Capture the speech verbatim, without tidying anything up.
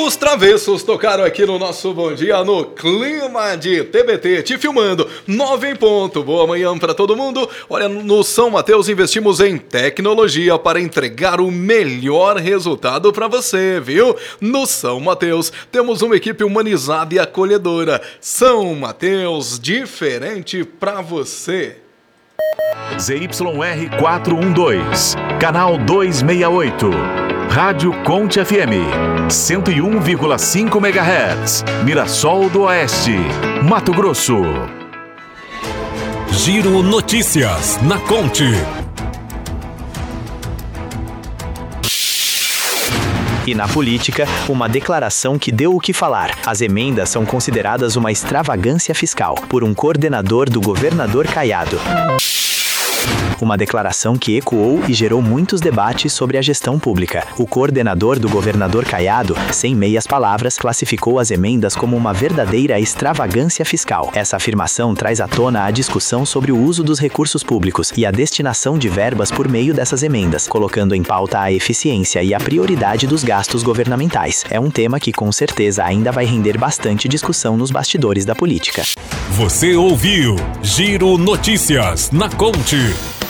Os Travessos tocaram aqui no nosso Bom Dia no clima de T B T, te filmando, nove em ponto. Boa manhã para todo mundo. Olha, no São Mateus investimos em tecnologia para entregar o melhor resultado para você, viu? No São Mateus temos uma equipe humanizada e acolhedora. São Mateus, diferente para você. Z Y R quatrocentos e doze, canal duzentos e sessenta e oito. Rádio Conte F M, cento e um vírgula cinco megahertz, Mirassol do Oeste, Mato Grosso. Giro Notícias na Conte. E na política, uma declaração que deu o que falar. As emendas são consideradas uma extravagância fiscal por um coordenador do governador Caiado. Uma declaração que ecoou e gerou muitos debates sobre a gestão pública. O coordenador do governador Caiado, sem meias palavras, classificou as emendas como uma verdadeira extravagância fiscal. Essa afirmação traz à tona a discussão sobre o uso dos recursos públicos e a destinação de verbas por meio dessas emendas, colocando em pauta a eficiência e a prioridade dos gastos governamentais. É um tema que com certeza ainda vai render bastante discussão nos bastidores da política. Você ouviu Giro Notícias na Conte.